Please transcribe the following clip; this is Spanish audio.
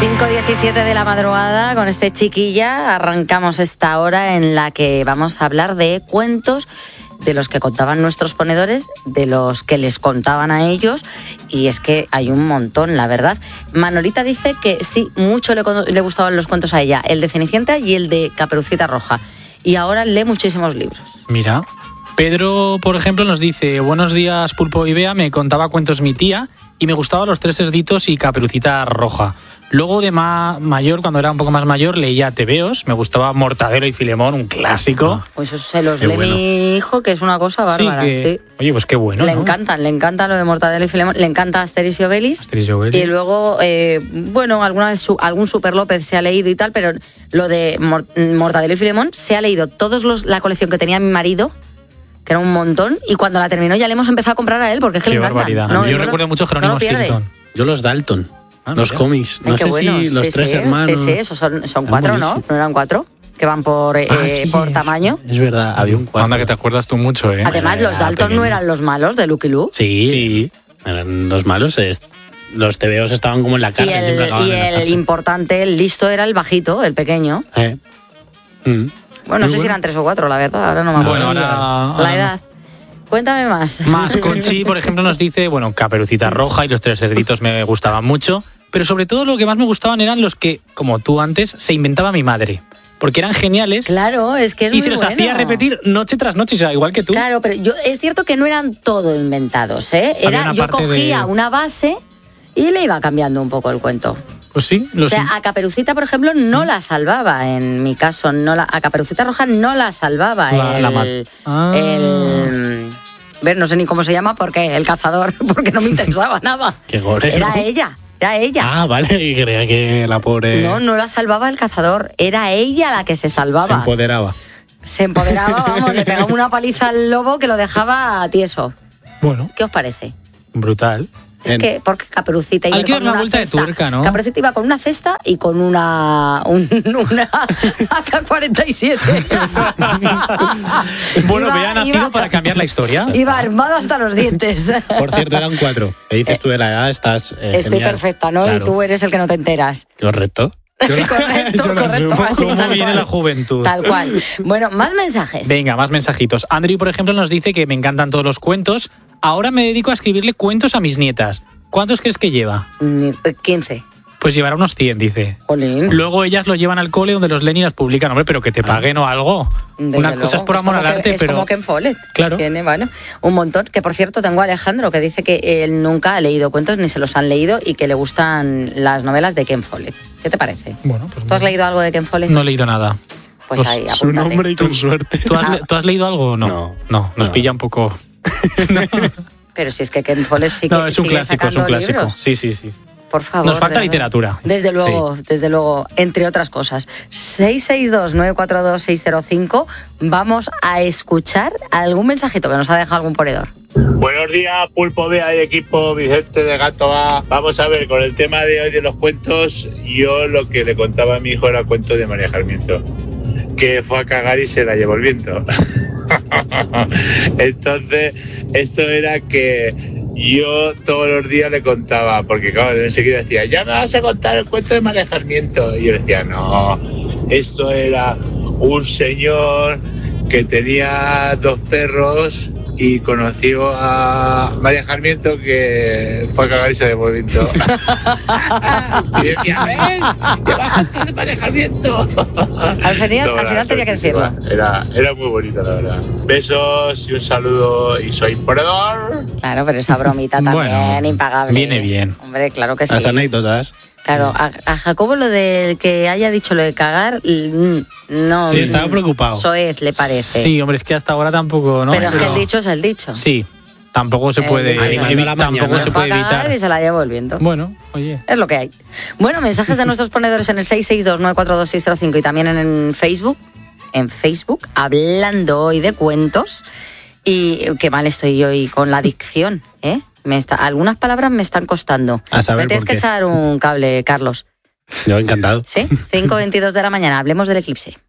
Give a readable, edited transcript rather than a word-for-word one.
5:17 de la madrugada, con este Chiquilla arrancamos esta hora en la que vamos a hablar de cuentos de los que contaban nuestros ponedores, de los que les contaban a ellos, y es que hay un montón, la verdad. Manolita dice que sí, mucho le gustaban los cuentos a ella, el de Cenicienta y el de Caperucita Roja, y ahora lee muchísimos libros. Mira, Pedro, por ejemplo, nos dice: buenos días, Pulpo y Bea, me contaba cuentos mi tía y me gustaban Los Tres Cerditos y Caperucita Roja. Luego de mayor, cuando era un poco más mayor, leía tebeos, me gustaba Mortadelo y Filemón, un clásico. Pues eso se los lee mi hijo, que es una cosa bárvara. Sí. Oye, pues qué bueno, le ¿no? Le encanta lo de Mortadelo y Filemón, le encanta Asterix y Obelix. Y luego, bueno, alguna vez algún Super López se ha leído y tal, pero lo de Mortadelo y Filemón se ha leído la colección que tenía mi marido, que era un montón, y cuando la terminó ya le hemos empezado a comprar a él, porque es que le encanta. Barbaridad. No, yo recuerdo mucho Jerónimo Stilton. Yo los Dalton. Los cómics, no sé bueno. si los tres hermanos. Sí, esos son cuatro, ¿no? ¿No eran cuatro? Que van por tamaño. Es verdad, había un cuarto. Anda, que te acuerdas tú mucho, ¿eh? Además, los Dalton no eran los malos de Lucky Luke. Sí, eran los malos. Los tebeos estaban como en la cárcel. Y el importante, el listo, era el bajito, el pequeño. Bueno, no sé si eran 3 o 4, la verdad, ahora no me acuerdo. La edad. Cuéntame más. Conchi, por ejemplo, nos dice, bueno, Caperucita Roja y Los Tres Cerditos me gustaban mucho, pero sobre todo lo que más me gustaban eran los que, como tú antes, se inventaba mi madre. Porque eran geniales. Claro, es que es y muy se los bueno. Hacía repetir noche tras noche, o sea, igual que tú. Claro, pero es cierto que no eran todo inventados, ¿eh? Yo cogía una base y le iba cambiando un poco el cuento. Pues sí. O sea, a Caperucita, por ejemplo, no la salvaba, en mi caso. A Caperucita Roja no la salvaba. No sé ni cómo se llama, porque el cazador, porque no me interesaba nada. Qué gore. Era ella. Ah, vale, y creía que la pobre... No la salvaba el cazador, era ella la que se salvaba. Se empoderaba, vamos, le pegaba una paliza al lobo que lo dejaba tieso. Bueno. ¿Qué os parece? Brutal. Es que, porque Caperucita iba hay que dar una vuelta cesta, de tuerca, ¿no? Caperucita iba con una cesta y con una AK-47. Bueno, Bea nacido para cambiar la historia. Iba armada hasta los dientes. Por cierto, eran 4. ¿Qué dices tú de la edad? Estás Estoy genial. Perfecta, ¿no? Claro. Y tú eres el que no te enteras. Correcto. Correcto. ¿Cómo viene la juventud? Tal cual. Bueno, más mensajes. Venga, más mensajitos. Andrew, por ejemplo, nos dice que me encantan todos los cuentos. Ahora me dedico a escribirle cuentos a mis nietas. ¿Cuántos crees que lleva? 15. Pues llevará unos 100, dice. Olín. Luego ellas lo llevan al cole donde los leen y las publican. Hombre, pero que te paguen o algo. Una cosa es por amor al arte, pero... Es como Ken Follett. Claro. Tiene, bueno, un montón. Que, por cierto, tengo a Alejandro, que dice que él nunca ha leído cuentos, ni se los han leído, y que le gustan las novelas de Ken Follett. ¿Qué te parece? Bueno, pues ¿Tú has leído algo de Ken Follett? No he leído nada. Pues ahí, apúntate. Su nombre y con suerte. ¿Tú has leído algo o no? No, nos pilla un poco... No. Pero si es que Ken Follett sí que no, es un clásico, es un clásico. Libros. Sí. Por favor. Nos falta literatura. Desde luego, entre otras cosas. 662-942-605. Vamos a escuchar algún mensajito que nos ha dejado algún ponedor. Buenos días, Pulpo, Bea y equipo, Vicente de Gato A. Vamos a ver, con el tema de hoy de los cuentos, yo lo que le contaba a mi hijo era el cuento de María Jarmiento, que fue a cagar y se la llevó el viento. Entonces, esto era que yo todos los días le contaba, porque claro, enseguida decía, ya me vas a contar el cuento de María Jarmiento. Y yo decía, no, esto era un señor que tenía 2 perros y conoció a María Jarmiento, que fue a cagar y se le llevó el viento. Y decía, ven, ya bajaste de María Jarmiento. Al final tenía que decirlo. Era muy bonito, la verdad. Besos y un saludo, y soy ponedor. Claro, pero esa bromita también, bueno, impagable. Viene bien. Hombre, claro que sí. Las anécdotas. Claro, a Jacobo lo de que haya dicho lo de cagar, no. Sí, estaba preocupado. Eso es, le parece. Sí, hombre, es que hasta ahora tampoco, ¿no? Pero es que el dicho es el dicho. Sí, tampoco se puede evitar. Y se la llevó el viento. Bueno, oye. Es lo que hay. Bueno, mensajes de nuestros ponedores en el 662-942-605 y también en Facebook. En Facebook, hablando hoy de cuentos. Y qué mal estoy hoy con la dicción, ¿eh? Algunas palabras me están costando. A saber me tienes que echar un cable, Carlos. Yo encantado. ¿Sí? 5:22 de la mañana, hablemos del eclipse.